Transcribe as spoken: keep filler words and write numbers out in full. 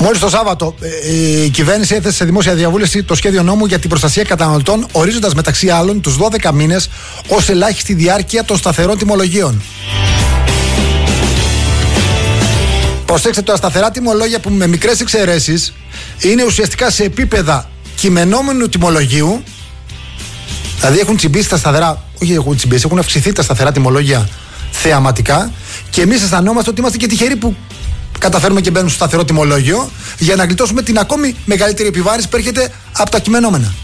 Μόλις το Σάββατο, η κυβέρνηση έθεσε σε δημόσια διαβούλευση το σχέδιο νόμου για την προστασία καταναλωτών, ορίζοντας μεταξύ άλλων τους δώδεκα μήνες ως ελάχιστη διάρκεια των σταθερών τιμολογίων. Προσέξτε, τα σταθερά τιμολόγια που με μικρές εξαιρέσεις είναι ουσιαστικά σε επίπεδα κειμενόμενου τιμολογίου, δηλαδή έχουν τσιμπήσει τα σταθερά, όχι έχουν τσιμπήσει, έχουν αυξηθεί τα σταθερά τιμολόγια θεαματικά, και εμείς αισθανόμαστε ότι είμαστε και τυχεροί που καταφέρουμε και μπαίνουμε στο σταθερό τιμολόγιο για να γλιτώσουμε την ακόμη μεγαλύτερη επιβάρυνση που έρχεται από τα κειμενόμενα.